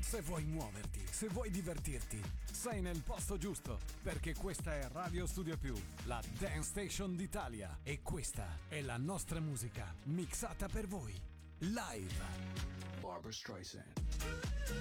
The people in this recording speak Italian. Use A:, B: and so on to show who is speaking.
A: Se vuoi muoverti, se vuoi divertirti, sei nel posto giusto, perché questa è Radio Studio Più, la Dance Station d'Italia, e questa è la nostra musica mixata per voi, live. Barbra Streisand.